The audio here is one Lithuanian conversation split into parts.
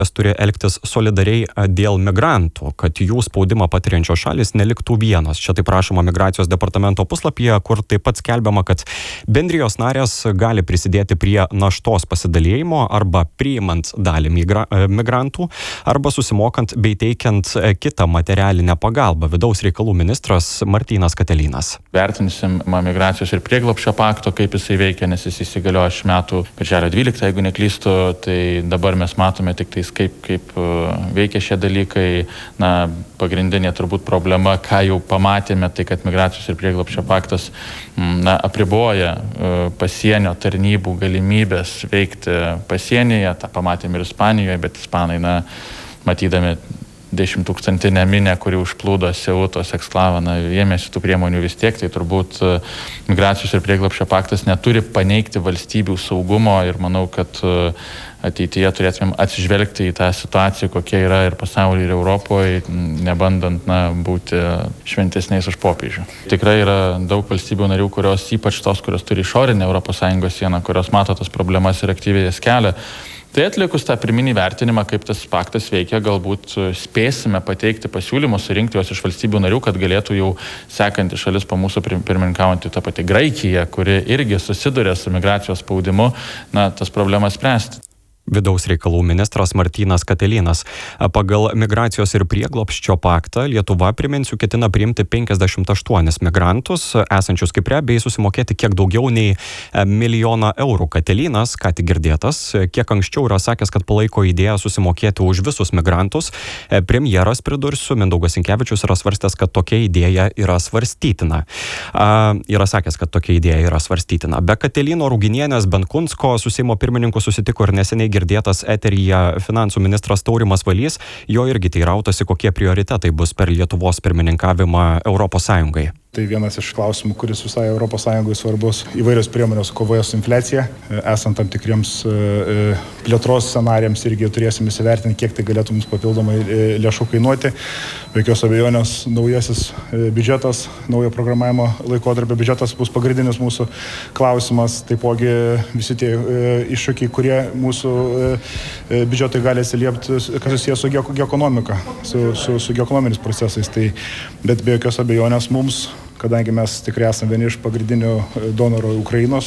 turi elgtis solidariai dėl migrantų, kad jų spaudimą patiriančios šalis neliktų vienos. Čia taip rašoma Migracijos departamento puslapyje, kur taip pat skelbiama, kad bendrijos narės gali prisidėti prie naštos pasidalėjimo arba priimant dalį migrantų, arba susimokant bei teikiant kitą materialinę pagalbą. Vidaus reikalų ministras Martynas Katelynas. Vertinsim migracijos ir prieglobsčio pakto, kaip jisai veikia, nes jis įsigaliojo šių metų birželio 12, jeigu neklystu, tai dabar mes matome tik tais, kaip veikia šie dalykai. Na, pagrindinė turbūt problema, ką jau pamatėme, tai kad migracijos ir prieglobsčio paktas apriboja pasienio tarnybų galimybės veikti pasienyje, tą pamatėme ir Ispanijoje, bet ispanai, matydami 10-tūkstantinę minę, kuri užplūdo Seutos eksklavą, ėmėsi tų priemonių vis tiek, tai turbūt migracijos ir prieglobsčio paktas neturi paneigti valstybių saugumo ir manau, kad ateityje turėtumėm atsižvelgti į tą situaciją, kokia yra ir pasaulyje, ir Europoje, nebandant būti šventesniais už popiežių. Tikrai yra daug valstybių narių, kurios, ypač tos, kurios turi išorinę ES sieną, kurios mato tas problemas ir aktyviai jas kelia. Tai atlikus tą pirminį vertinimą, kaip tas paktas veikia, galbūt spėsime pateikti pasiūlymus, surinkti juos iš valstybių narių, kad galėtų jau sekanti šalis po mūsų pirmininkaujantį tą patį Graikiją, kuri irgi susiduria su migracijos spaudimu, tas problemas spręsti. Vidaus reikalų ministras Martynas Katelynas. Pagal migracijos ir prieglobsčio paktą Lietuva, priminsiu, ketina priimti 58 migrantus esančius Kipre bei susimokėti kiek daugiau nei 1 milijoną eurų. Katelynas, ką tik girdėtas, kiek anksčiau yra sakęs, kad palaiko idėją susimokėti už visus migrantus. Premjeras, pridursiu, Mindaugas Sinkevičius yra svarstęs, kad tokia idėja yra svarstytina. Yra sakęs, kad tokia idėja yra svarstytina. Be Katelyno, Ruginienės, Benkunsko su Seimo pirmininku susitiko ir neseniai girdėtas eteryje finansų ministras Taurimas Valys, jo irgi teirautasi, kokie prioritetai bus per Lietuvos pirmininkavimą Europos Sąjungai. Tai vienas iš klausimų, kuris visai ES svarbus, įvairios priemonės kovoje su infliacija, esant tam tikriems plėtros scenarijams irgi turėsim įsivertinti, kiek tai galėtų mums papildomai lėšų kainuoti. Be jokios abejonės naujasis biudžetas, naujo programavimo laikotarpio biudžetas bus pagrindinis mūsų klausimas, taipogi visi tie iššūkiai, kurie mūsų biudžetai gali atsiliepti, kas susijęs su geoekonomika, su geoekonominiais procesais. Tai, bet be jokios abejonės mums, kadangi mes tikrai esame vieni iš pagrindinių donorų Ukrainos,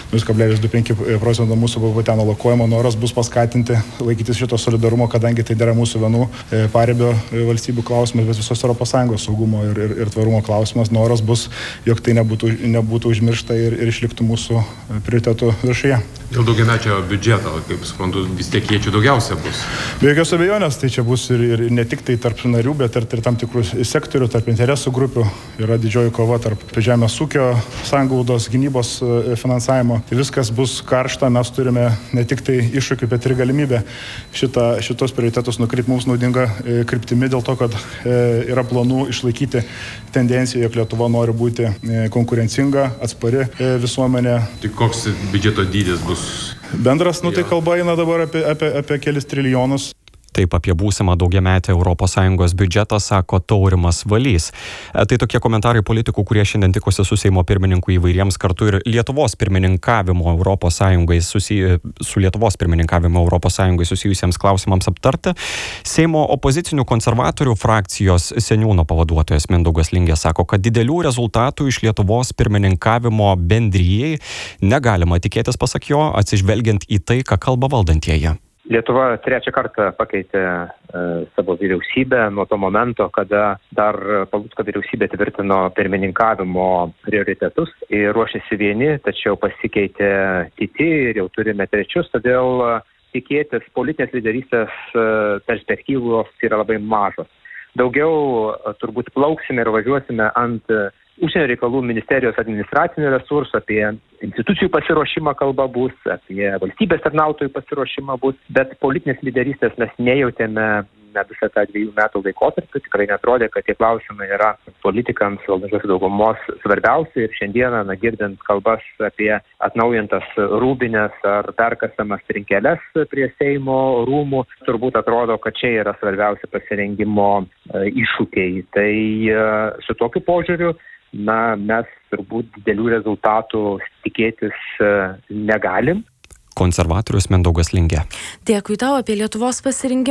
0,25% mūsų BVP ten alokuojamo, noras bus paskatinti laikytis šito solidarumo, kadangi tai dėra mūsų vienų paribio valstybių klausimas, bet visos ES saugumo ir tvarumo klausimas. Noras bus, jog tai nebūtų užmiršta ir išliktų mūsų prioritetų viršuje. Dėl daugiamečio biudžeto, kaip suprantu, vis tiek kiečių daugiausia bus. Be jokios abejonės, tai čia bus ir ne tik tai tarp narių, bet ir tam tikrų sektorių, tarp interesų grupių. Yra didžioji kova tarp žemės ūkio, sanglaudos, gynybos finansavimo. Tai viskas bus karšta, mes turime ne tik tai iššūkį, bet ir galimybę šitos prioritetus nukreipti mums naudinga kryptimi, dėl to, kad yra planų išlaikyti tendenciją, jog Lietuva nori būti konkurencinga, atspari visuomenė. Tai koks biudžeto dydis bus? Bendras, tai kalba eina dabar apie kelis trilijonus. Taip apie būsimą daugiametę ES biudžetą sako Taurimas Valys. Tai tokie komentarai politikų, kurie šiandien tikosi su Seimo pirmininku įvairiems kartu ir Lietuvos pirmininkavimo su Lietuvos pirmininkavimo ES susijusiems klausimams aptarti. Seimo opozicinių konservatorių frakcijos seniūno pavaduotojas Mindaugas Lingė sako, kad didelių rezultatų iš Lietuvos pirmininkavimo bendrijai negalima tikėtis, pasak jo, atsižvelgiant į tai, ką kalba valdantieji. Lietuva trečią kartą pakeitė savo vyriausybę nuo to momento, kada dar Palucko vyriausybė tvirtino pirmininkavimo prioritetus ir ruošėsi vieni, tačiau pasikeitė kiti ir jau turime trečius, todėl tikėtis politinės lyderystės perspektyvos yra labai mažos. Daugiau turbūt plauksime ir važiuosime ant Užsienio reikalų ministerijos administracinių resursų, apie institucijų pasiruošimą kalba bus, apie valstybės tarnautojų pasiruošimą bus, bet politinės lyderystės mes nejautėme visą tą 2 metų laikotarpį. Tikrai netrodė, kad tie klausimai yra politikams valdančios daugumos svarbiausi ir šiandieną, girdint kalbas apie atnaujintas rūbines ar perkasamas trinkeles prie Seimo rūmų, turbūt atrodo, kad čia yra svarbiausia pasirengimo iššūkiai. Tai su tokiu požiūriu mes turbūt didelių rezultatų tikėtis negalim. konservatorius Mindaugas Lingė. Dėkui tau. Apie Lietuvos pasirinkimą